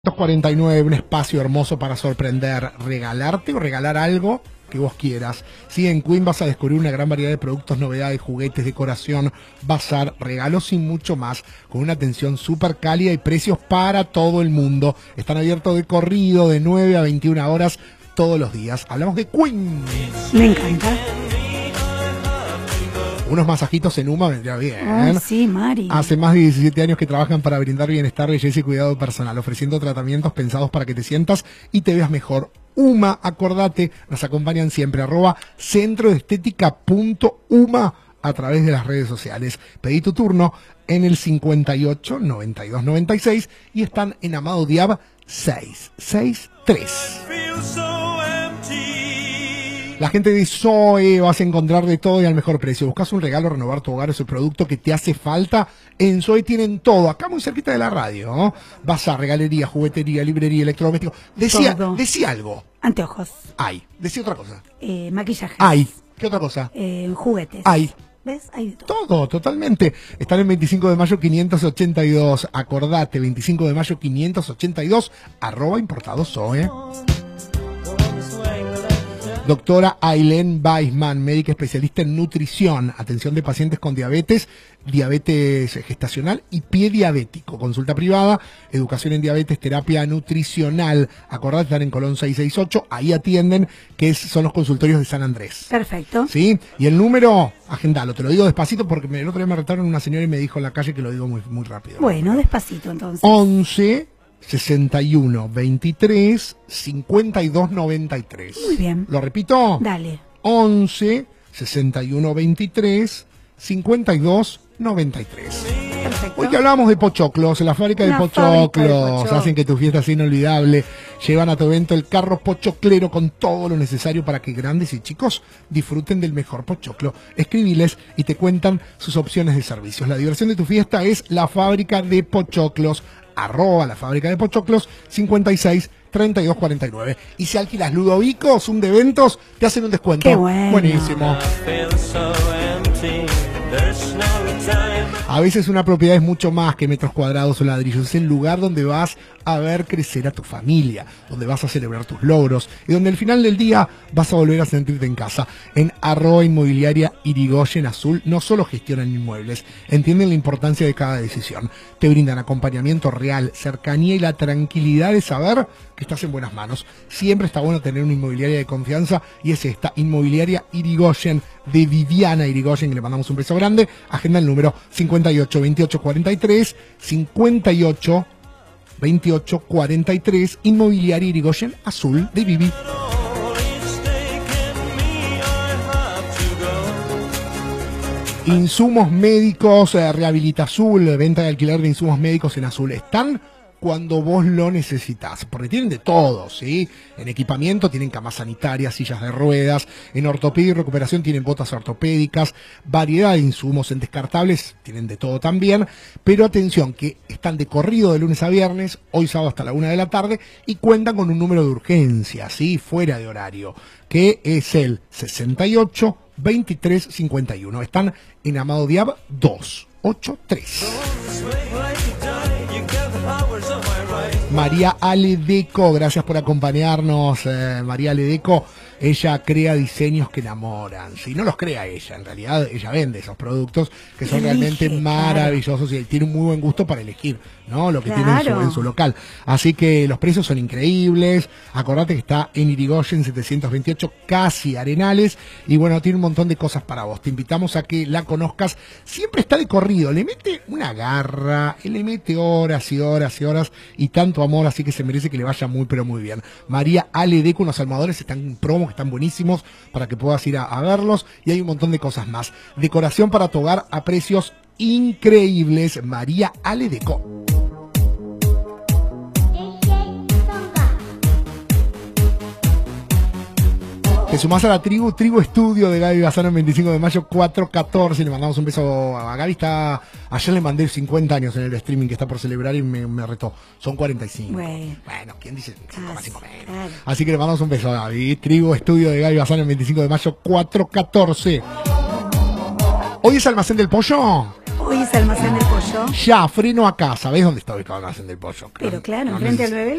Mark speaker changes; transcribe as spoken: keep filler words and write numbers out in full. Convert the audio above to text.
Speaker 1: cuarenta y nueve, un espacio hermoso para sorprender, regalarte o regalar algo que vos quieras. Sí, en Queen vas a descubrir una gran variedad de productos, novedades, juguetes, decoración, bazar, regalos y mucho más, con una atención súper cálida y precios para todo el mundo. Están abiertos de corrido de nueve a veintiuna horas todos los días. Hablamos de Queen.
Speaker 2: Me encanta.
Speaker 1: Unos masajitos en Uma vendría bien.
Speaker 2: Oh, sí, Mari.
Speaker 1: Hace más de diecisiete años que trabajan para brindar bienestar, belleza y cuidado personal, ofreciendo tratamientos pensados para que te sientas y te veas mejor. Uma, acordate, nos acompañan siempre, arroba centro de estética punto uma a través de las redes sociales. Pedí tu turno en el cincuenta y ocho, noventa y dos, noventa y seis y están en Amado Diab seiscientos sesenta y tres. La gente de Zoe, vas a encontrar de todo y al mejor precio. ¿Buscas un regalo, renovar tu hogar o ese producto que te hace falta? En Zoe tienen todo, acá muy cerquita de la radio, ¿no? Bazar, regalería, juguetería, librería, electrodoméstico. Decía,
Speaker 2: Todo.
Speaker 1: decía algo.
Speaker 2: Anteojos.
Speaker 1: Hay. Decía otra cosa.
Speaker 2: Eh, maquillajes.
Speaker 1: Hay. ¿Qué otra cosa?
Speaker 2: Eh, juguetes.
Speaker 1: Hay.
Speaker 2: ¿Ves? Hay de todo.
Speaker 1: Todo, totalmente. Están en veinticinco de mayo quinientos ochenta y dos. Acordate, veinticinco de mayo quinientos ochenta y dos. Arroba importado Zoe. Doctora Ailén Weisman, médica especialista en nutrición, atención de pacientes con diabetes, diabetes gestacional y pie diabético, consulta privada, educación en diabetes, terapia nutricional. Acordate, están en Colón seiscientos sesenta y ocho, ahí atienden, que es, son los consultorios de San Andrés.
Speaker 2: Perfecto.
Speaker 1: ¿Sí? Y el número, agendalo, te lo digo despacito porque me, el otro día me retaron una señora y me dijo en la calle que lo digo muy, muy rápido.
Speaker 2: Bueno, despacito entonces.
Speaker 1: once, sesenta y uno, veintitrés, cincuenta y dos, noventa y tres.
Speaker 2: Muy bien.
Speaker 1: ¿Lo repito?
Speaker 2: Dale.
Speaker 1: once, sesenta y uno, veintitrés, cincuenta y dos, noventa y tres.
Speaker 2: Perfecto.
Speaker 1: Hoy que hablamos de pochoclos, la fábrica de
Speaker 2: La
Speaker 1: pochoclos,
Speaker 2: fábrica de pochoclos.
Speaker 1: hacen que tu fiesta sea inolvidable. Llevan a tu evento el carro pochoclero con todo lo necesario para que grandes y chicos disfruten del mejor pochoclo. Escribiles y te cuentan sus opciones de servicios. La diversión de tu fiesta es la fábrica de pochoclos. Arroba la fábrica de pochoclos cincuenta y seis, treinta y dos, cuarenta y nueve. Y si alquilas ludovicos, un de eventos, te hacen un descuento.
Speaker 2: Qué bueno.
Speaker 1: Buenísimo. A veces una propiedad es mucho más que metros cuadrados o ladrillos. Es el lugar donde vas a ver crecer a tu familia, donde vas a celebrar tus logros y donde al final del día vas a volver a sentirte en casa. En arroba inmobiliaria Irigoyen Azul no solo gestionan inmuebles, entienden la importancia de cada decisión. Te brindan acompañamiento real, cercanía y la tranquilidad de saber que estás en buenas manos. Siempre está bueno tener una inmobiliaria de confianza y es esta, Inmobiliaria Irigoyen, de Viviana Irigoyen, que le mandamos un beso grande. Agenda el número cincuenta y ocho, veintiocho, cuarenta y tres, cincuenta y ocho, veintiocho, cuarenta y tres, Inmobiliaria Irigoyen Azul de Vivi. Insumos médicos, eh, Rehabilita Azul, venta y alquiler de insumos médicos en Azul. Están cuando vos lo necesitas, porque tienen de todo, ¿sí? En equipamiento tienen camas sanitarias, sillas de ruedas, en ortopedia y recuperación tienen botas ortopédicas, variedad de insumos, en descartables tienen de todo también, pero atención, que están de corrido de lunes a viernes, hoy sábado hasta la una de la tarde, y cuentan con un número de urgencia, ¿sí? Fuera de horario, que es el sesenta y ocho, veintitrés, cincuenta y uno. Están en Amado Diab doscientos ochenta y tres. María Aledeco, gracias por acompañarnos. eh, María Aledeco, ella crea diseños que enamoran. Si no los crea ella, en realidad ella vende esos productos que son
Speaker 2: Elige,
Speaker 1: realmente
Speaker 2: claro.
Speaker 1: maravillosos y tiene un muy buen gusto para elegir, ¿no? Lo que
Speaker 2: Claro.
Speaker 1: tiene en su, en su local. Así que los precios son increíbles. Acordate que está en Irigoyen setecientos veintiocho, casi Arenales. Y bueno, tiene un montón de cosas para vos. Te invitamos a que la conozcas. Siempre está de corrido. Le mete una garra, le mete horas y horas y horas y tanto amor, así que se merece que le vaya muy pero muy bien. María Aledeco, unos almohadones están en promo, que están buenísimos para que puedas ir a, a verlos, y hay un montón de cosas más. Decoración para tu hogar a precios increíbles. María Aledeco. Te sumás a la tribu, Tribu Estudio de Gaby Bazano en veinticinco de mayo, cuatro catorce. Le mandamos un beso a Gaby. Está, ayer le mandé cincuenta años en el streaming que está por celebrar y me, me retó. Son cuarenta y cinco.
Speaker 2: Bueno,
Speaker 1: bueno ¿quién dice cinco más cinco menos?
Speaker 2: Claro.
Speaker 1: Así que le mandamos un beso a Gaby. Tribu Estudio de Gaby Bazano en veinticinco de mayo, cuatro catorce. Hoy es Almacén del Pollo.
Speaker 2: Hoy es Almacén del Pollo.
Speaker 1: Ya, freno acá. ¿Sabés dónde está ubicado el Almacén del Pollo?
Speaker 2: Pero claro,
Speaker 1: No
Speaker 2: enfrente
Speaker 1: neces-
Speaker 2: al bebé.